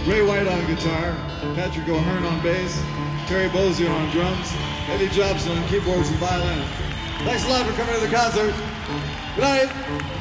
Ray White on guitar, Patrick O'Hearn on bass, Terry Bozier on drums, Eddie Jobson on keyboards and violin. Thanks a lot for coming to the concert. Good night.